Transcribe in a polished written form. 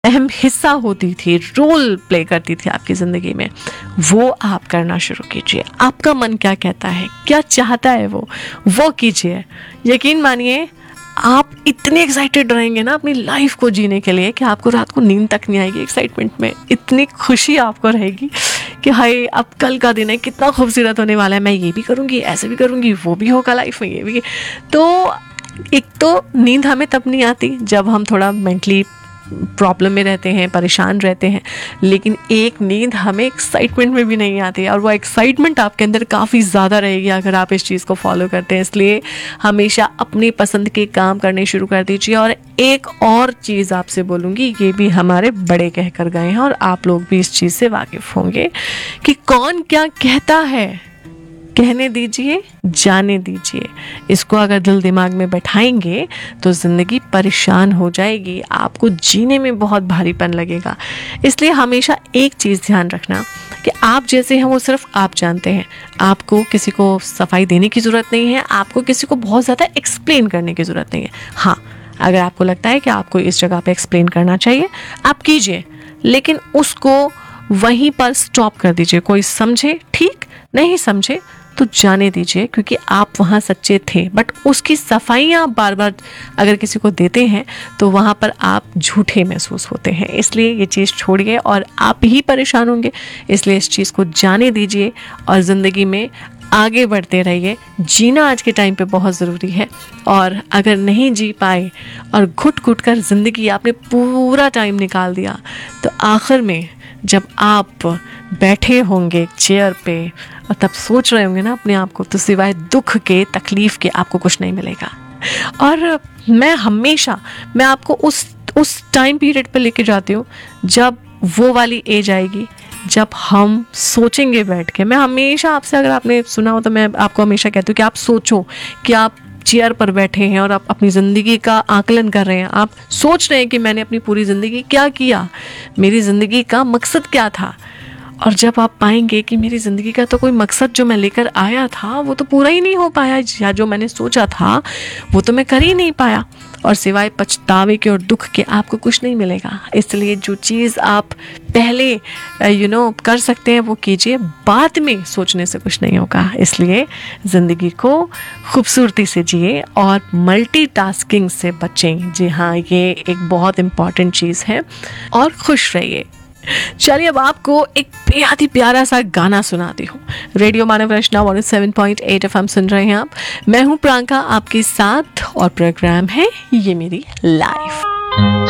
अहम हिस्सा होती थी, रोल प्ले करती थी आपकी ज़िंदगी में, वो आप करना शुरू कीजिए। आपका मन क्या कहता है, क्या चाहता है वो कीजिए। यकीन मानिए आप इतने एक्साइटेड रहेंगे ना अपनी लाइफ को जीने के लिए कि आपको रात को नींद तक नहीं आएगी एक्साइटमेंट में। इतनी खुशी आपको रहेगी कि हाय अब कल का दिन है, कितना खूबसूरत होने वाला है, मैं ये भी करूँगी, ऐसे भी करूँगी, वो भी होगा लाइफ में, ये भी। तो एक तो नींद हमें तब नहीं आती जब हम थोड़ा मेंटली प्रॉब्लम में रहते हैं, परेशान रहते हैं, लेकिन एक नींद हमें एक्साइटमेंट में भी नहीं आती, और वो एक्साइटमेंट आपके अंदर काफ़ी ज़्यादा रहेगी अगर आप इस चीज़ को फॉलो करते हैं। इसलिए हमेशा अपनी पसंद के काम करने शुरू कर दीजिए। और एक और चीज़ आपसे बोलूँगी, ये भी हमारे बड़े कह कर गए हैं और आप लोग भी इस चीज़ से वाकिफ़ होंगे कि कौन क्या कहता है, कहने दीजिए, जाने दीजिए। इसको अगर दिल दिमाग में बैठाएंगे तो ज़िंदगी परेशान हो जाएगी, आपको जीने में बहुत भारीपन लगेगा। इसलिए हमेशा एक चीज़ ध्यान रखना कि आप जैसे हैं वो सिर्फ आप जानते हैं। आपको किसी को सफाई देने की ज़रूरत नहीं है, आपको किसी को बहुत ज़्यादा एक्सप्लेन करने की ज़रूरत नहीं है। हाँ, अगर आपको लगता है कि आपको इस जगह पे एक्सप्लेन करना चाहिए, आप कीजिए, लेकिन उसको वहीं पर स्टॉप कर दीजिए। कोई समझे ठीक, नहीं समझे तो जाने दीजिए, क्योंकि आप वहाँ सच्चे थे। बट उसकी सफाइयाँ बार बार अगर किसी को देते हैं तो वहाँ पर आप झूठे महसूस होते हैं। इसलिए ये चीज़ छोड़िए और आप ही परेशान होंगे। इसलिए इस चीज़ को जाने दीजिए और ज़िंदगी में आगे बढ़ते रहिए। जीना आज के टाइम पे बहुत ज़रूरी है, और अगर नहीं जी पाए और घुट घुट कर ज़िंदगी आपने पूरा टाइम निकाल दिया, तो आखिर में जब आप बैठे होंगे चेयर पे और तब सोच रहे होंगे ना अपने आप को, तो सिवाय दुख के, तकलीफ़ के आपको कुछ नहीं मिलेगा। और मैं आपको उस टाइम पीरियड पे लेके जाती हूँ जब वो वाली एज आएगी जब हम सोचेंगे बैठ के। मैं हमेशा आपसे, अगर आपने सुना हो तो मैं आपको हमेशा कहती हूँ कि आप सोचो कि आप चेयर पर बैठे हैं और आप अपनी ज़िंदगी का आकलन कर रहे हैं। आप सोच रहे हैं कि मैंने अपनी पूरी ज़िंदगी क्या किया, मेरी ज़िंदगी का मकसद क्या था। और जब आप पाएंगे कि मेरी ज़िंदगी का तो कोई मकसद जो मैं लेकर आया था वो तो पूरा ही नहीं हो पाया, या जो मैंने सोचा था वो तो मैं कर ही नहीं पाया, और सिवाय पछतावे के और दुख के आपको कुछ नहीं मिलेगा। इसलिए जो चीज़ आप पहले कर सकते हैं वो कीजिए, बाद में सोचने से कुछ नहीं होगा। इसलिए ज़िंदगी को खूबसूरती से जिए और मल्टीटास्किंग से बचें। जी हाँ, ये एक बहुत इम्पॉर्टेंट चीज़ है। और खुश रहिए। चलिए अब आपको एक बेहद ही प्यारा सा गाना सुनाती हूँ। रेडियो मानव रचना 107.8 FM सुन रहे हैं आप। मैं हूँ प्रियंका आपके साथ और प्रोग्राम है ये मेरी लाइफ।